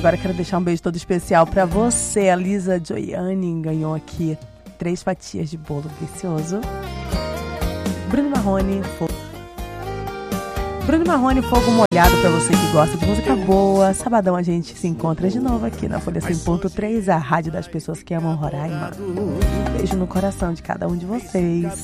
agora quero deixar um beijo todo especial pra você. A Lisa Joiane ganhou aqui 3 fatias de bolo delicioso. Bruno Marrone, fogo molhado pra você que gosta de música boa. Sabadão a gente se encontra de novo aqui na Folha 100.3, a rádio das pessoas que amam Roraima. Beijo no coração de cada um de vocês.